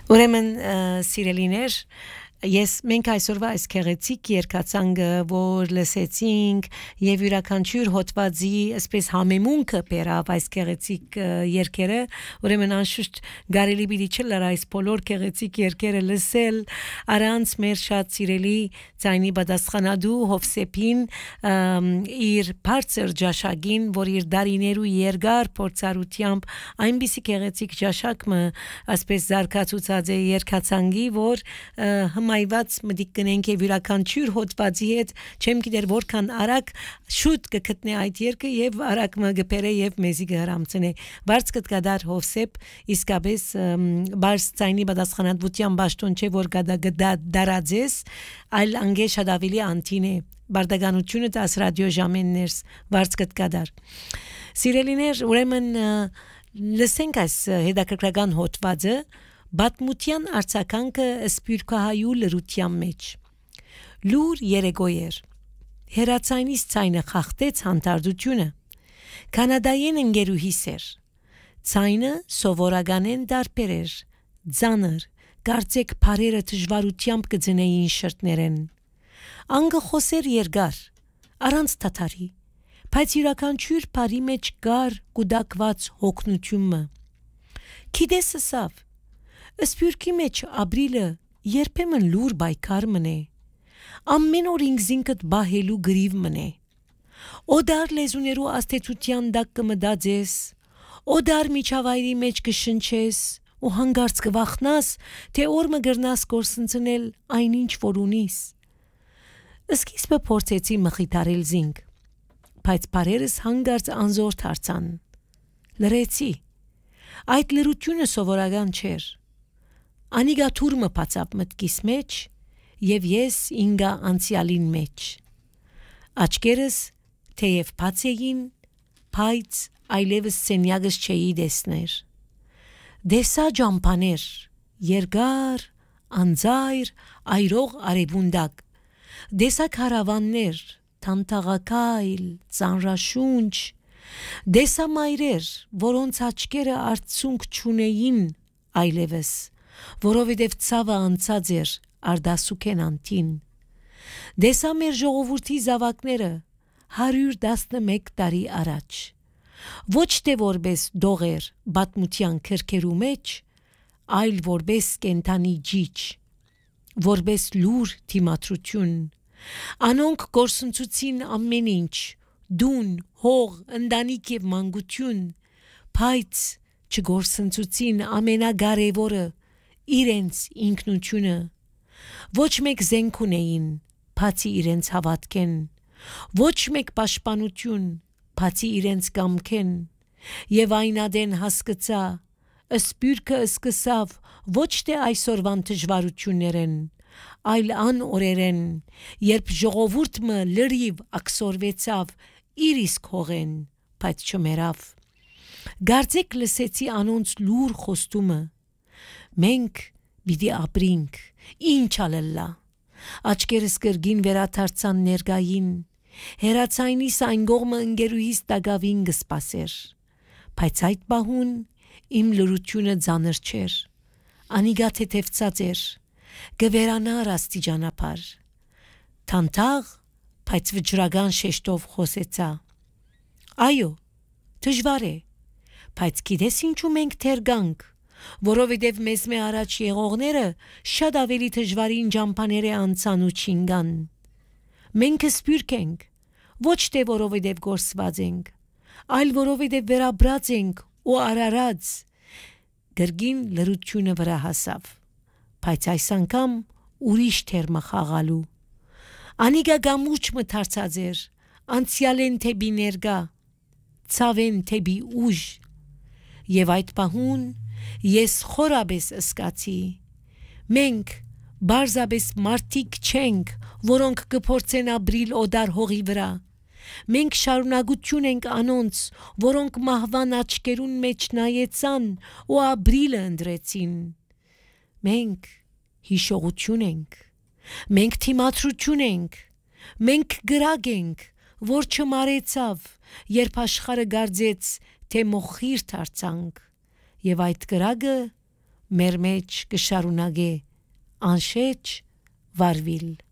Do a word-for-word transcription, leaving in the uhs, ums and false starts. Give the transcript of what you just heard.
Ուրեմն սիրելիներ, ես մենք այսօրվա այս քեղեցիկ երկացանգը որ լսեցինք եւ յուրաքանչյուր հոդվածի այսպես համեմունքը բերավ այս քեղեցիկ երկերը ուրեմն անշուշտ գարելի պիտի չլար այս բոլոր քեղեցիկ երկերը լսել առանց մեր շատ սիրելի ցայնի պատասխանադու Հովսեփին իր բարձր ջաշակին որ իր դարիներու երկար փորձառությամբ այնպիսի քեղեցիկ ջաշակը այսպես զարգացուցած է երկացանգի որ մայված մտիկ կնենք եւ յուրաքանչյուր հոդվածի հետ չեմ գիտեր որքան արագ շուտ կգտնե այդ երկը եւ արագ մը գբերե եւ մեզի գհրամցնե բարձ կդկադար Հովսեփ իսկապես բարձ ցայնի պատասխանատվության ճաշտոն չէ որ գդա դարաձես այլ անգե շատ ավելի անտինե բարդականությունը դաս ռադիո ժամեններս բարձ կդկադար սիրելիներ ուրեմն լսենք այս հետաքրքրական հոդվածը Բատմության արցականքը սպյուրքահայու լրության մեջ լուր երեգոյեր հերացայնից ցայնը խախտեց հանդարտությունը կանադայեն ընկերուհիս էր ցայնը սովորականեն դարբեր էր ձանր կարծեք բարերը դժվարությամբ կձնեին շրտներեն անգը խոսեր երկար առանց թաթարի բայց յուրաքանչյուր բարի մեջ կար կուդակված հոգնությունը քիդեսսավ Սպյուրքի մեջ ապրիլը երբեմն լուր բայկար մնե ամեն օր ինքզինքդ բահելու գրիվ մնե օդար լեզուներու աստեցության դակ կմդածես օդար միջավայրի մեջ կշնչես ու հանգարց կվախնաս թե օր մը գրնաս կորսնցնել այնինչ որ ունիս սկիզբը փորձեցի մխիթարել զինք բայց բարերս հանգարց անզոր դարձան լրեցի այդ լրությունը սովորական չէր Անիգա թուրմը բացավ մտքիս մեջ եւ ես ինգա անցյալին մեջ աչքերս թեև բաց էին բայց այլևս սենյակս չէի դեսներ դեսա ջամփաներ երկար անձայր այրող արևունդակ դեսա քարավաններ թանթաղակայլ ծանրաշունչ դեսա մայրեր որոնց աչքերը արցունք չունեին այլևս որովհետև ցավը անցած էր արդասուքեն անտին դեսա մեր ժողովրդի զավակները հարյուր տասնմեկ տարի առաջ ոչ թե որպես դողեր բատմության քրքերու մեջ այլ որպես կենթանի ջիջ որպես լուր թիմատրություն անոնք կորսնցուցին ամեն ինչ դուն հող ընտանիք եւ մանկություն բայց չգորսնցուցին ամենագարևորը իրենց ինքնությունը ոչ մեկ զենք ունեին բացի իրենց հավատքեն ոչ մեկ պաշտպանություն բացի իրենց կամքեն եւ այնադեն հասկացա սպյուրքը սկսավ ոչ թե այսօրվան դժվարություններն այլ ան օրերեն երբ ժողովուրդը լրիվ ակսորվեցավ իր իսկ հողեն բայց չմերավ գարձեք լսեցի անոնց լուր խոստումը մենք պիտի ապրինք ինչ ալելա աչքերս կրգին վերաթարցան ներգային հերացայնիս այն գողմը ընկերուհիս տագավին գսպասեր բայց այդ բահուն իմ լրությունը ձանր չէր անիգա թեթևծած էր գվերանար աստիճանապար թանթաղ բայց վճռական շեշտով խոսեցա այո դժվար է բայց գիտես ինչու մենք թերգանք որովհետև մեզ մե առաջ եղողները շատ ավելի դժվարին ջամփաները անցան ու չինգան մենք սպյուրք ենք ոչ թե որովհետև գործված ենք այլ որովհետև վերաբրած ենք ու արարած գրգին լրությունը վրա հասավ բայց այս անգամ ուրիշ թերմը խաղալու անիգա գամուրջը մթարցած էր անցյալեն թեպի ներգա ցավեն թեպի ուժ եւ այդ պահուն ես խորաբես սկացի մենք բարձաբես մարդիկ չենք որոնք կփորձեն ապրիլ օդար հողի վրա մենք շարունակություն ենք անոնց որոնք մահվան աչքերուն մեջ նայեցան ու ապրիլը ընտրեցին մենք հիշողություն ենք մենք թիմատրություն ենք մենք գրագ ենք որ չմարեցավ երբ աշխարհը գարձեց թե մոխիր դարձանք եւ այդ գրագը մեր մեջ կշարունակե անշեջ վարվիլ